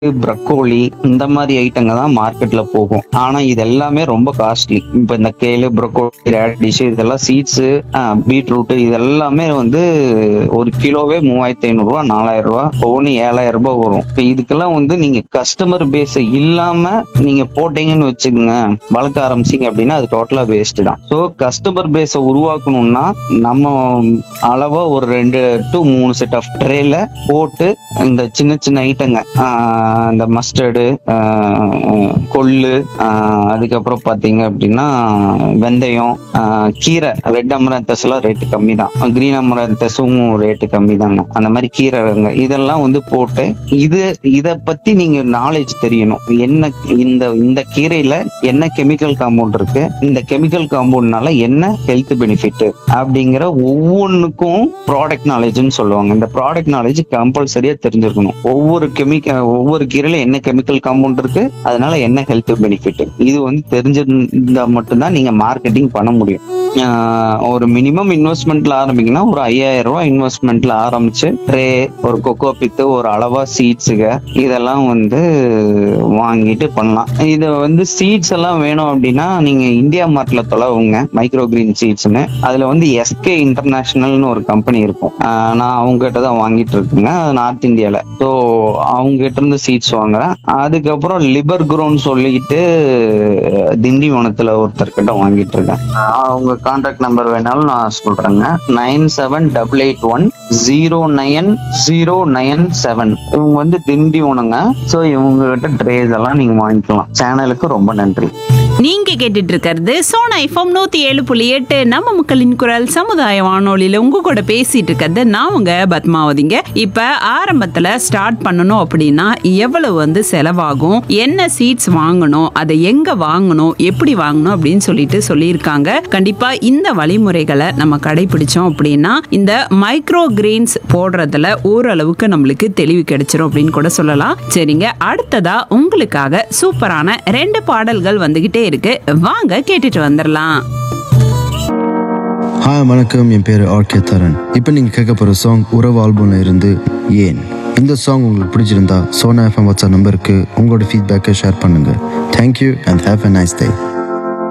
Broccoli இந்த மாதிரி ஐட்டங்க தான் மார்க்கெட்ல போகும். ஆனா இது எல்லாமே ரொம்ப காஸ்ட்லி. இப்ப இந்த கேலு, ப்ரக்கோலி, ரேடிஷ் இதெல்லாம் சீட்ஸ், பீட்ரூட் இதெல்லாமே வந்து ஒரு கிலோவே 3500 ரூபா 4000 ரூபா, ஒவ்வொன்னு 7000 ரூபாய் வரும். இப்ப இதுக்கெல்லாம் வந்து நீங்க கஸ்டமர் பேஸ் இல்லாம நீங்க போட்டீங்கன்னு வச்சுக்கோங்க, வளர்க்க ஆரம்பிச்சீங்க அப்படின்னா அது டோட்டலா வேஸ்ட் தான். ஸோ கஸ்டமர் பேஸை உருவாக்கணும்னா நம்ம அளவா ஒரு 2 to 3 செட் ஆஃப் ட்ரேல போட்டு இந்த சின்ன சின்ன ஐட்டங்க, இந்த மஸ்டர்டு, கொள்ளு, அதுக்கப்புறம் பாத்தீங்க அப்படின்னா வெந்தயம், கீரை, ரெட் அமரந்தஸ் எல்லாம் ரேட்டு கம்மி தான், கிரீன் அமரந்தஸும் ரேட்டு கம்மி தாங்க. அந்த மாதிரி கீரைங்க இதெல்லாம் வந்து போட்டு இத பத்தி நீங்க நாலேஜ் தெரியணும். என்ன இந்த கீரையில என்ன கெமிக்கல் காம்பவுண்ட் இருக்கு, இந்த கெமிக்கல் காம்பவுண்ட்னால என்ன ஹெல்த் பெனிஃபிட் அப்படிங்கிற ஒவ்வொன்றுக்கும் ப்ராடக்ட் நாலேஜ்னு சொல்லுவாங்க. இந்த ப்ராடக்ட் நாலேஜ் கம்பல்சரியா தெரிஞ்சிருக்கணும். ஒவ்வொரு கீரையில என்ன கெமிக்கல் காம்பவுண்ட் இருக்கு, அதனால என்ன ஹெல்த் பெனிஃபிட், இது வந்து தெரிஞ்சிருந்தா மட்டும்தான் நீங்க மார்க்கெட்டிங் பண்ண முடியும். ஒரு மினிமம் இன்வெஸ்ட்மெண்ட்ல ஆரம்பிங்கன்னா ஒரு 5000 ரூபாய் இன்வெஸ்ட்மெண்ட்ல ஆரம்பிச்சு ட்ரே, ஒரு கொக்கோ பித்து, ஒரு அளவா சீட்ஸுக இதெல்லாம் வந்து வாங்கிட்டு பண்ணலாம். இது வந்து சீட்ஸ் எல்லாம் வேணும் அப்படின்னா நீங்க இந்தியா மார்ட்ல தொலைவுங்க, மைக்ரோ கிரீன் சீட்ஸ்னு. அதுல வந்து எஸ்கே இன்டர்நேஷனல்னு ஒரு கம்பெனி இருக்கும். நான் அவங்க கிட்ட தான் வாங்கிட்டு இருக்குங்க, நார்த் இந்தியால. ஸோ அவங்க கிட்ட இருந்து சீட்ஸ் வாங்குறேன். அதுக்கப்புறம் லிபர் குரோன்னு சொல்லிட்டு திண்டிவனத்துல ஒருத்தர் கிட்ட வாங்கிட்டு இருக்கேன். அவங்க கான்டாக்ட் நம்பர் வேணாலும் நான் சொல்றேங்க, 9788090997. இவங்க வந்து திண்டிவனங்க. ஸோ இவங்க கிட்ட ட்ரேஸ் எல்லாம் நீங்க வாங்கிக்கலாம். சேனலுக்கு ரொம்ப நன்றி. நீங்க கேட்டுட்டு இருக்கிறது சோனா எஃப்எம் 107.8 நம்ம மக்களின் குரல் சமுதாய வானொலியில உங்க கூட பேசிட்டு இருக்கிறது நான் உங்க பத்மாவதிங்க. இப்ப ஆரம்பத்துல ஸ்டார்ட் பண்ணணும் அப்படின்னா எவ்வளவு வந்து செலவாகும், என்ன சீட்ஸ் வாங்கணும், அதை எங்க வாங்கணும், எப்படி வாங்கணும் அப்படின்னு சொல்லியிருக்காங்க. கண்டிப்பா இந்த வழிமுறைகளை நம்ம கடைபிடிச்சோம் அப்படின்னா இந்த மைக்ரோ கிரெயின்ஸ் போடுறதுல ஓரளவுக்கு நம்மளுக்கு தெளிவு கிடைச்சிரும் அப்படின்னு கூட சொல்லலாம். சரிங்க, அடுத்ததா உங்களுக்காக சூப்பரான 2 பாடல்கள் வந்துகிட்டே இருக்கு, வாங்க கேட்டுட்டு வந்துடலாம். ஹாய் வணக்கம், என் பேர் ஆர்கே தரன். இப்போ நீங்கள் கேட்க போகிற சாங் உறவு ஆல்பம்ல இருந்து ஏன். இந்த சாங் உங்களுக்கு பிடிச்சிருந்தா சோனா எஃப்எம் வாட்ஸ்அப் நம்பருக்கு உங்களோட ஃபீட்பேக்கை ஷேர் பண்ணுங்கள். Thank you and have a nice day.